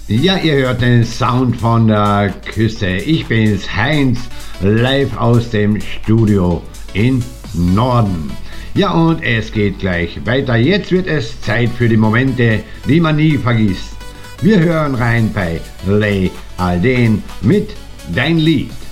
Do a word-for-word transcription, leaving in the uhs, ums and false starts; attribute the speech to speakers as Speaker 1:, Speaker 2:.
Speaker 1: Ja, ihr hört den Sound von der Küste. Ich bin's, Heinz, live aus dem Studio in Norden. Ja, und es geht gleich weiter. Jetzt wird es Zeit für die Momente, die man nie vergisst. Wir hören rein bei Lay Alden mit Dein Lied.